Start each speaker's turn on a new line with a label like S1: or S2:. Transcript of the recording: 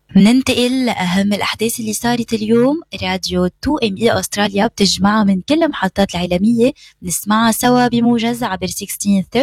S1: ننتقل لأهم الأحداث اللي صارت اليوم. راديو 2ME أستراليا بتجمعها من كل المحطات العالمية، نسمعها سوا بموجز عبر 1630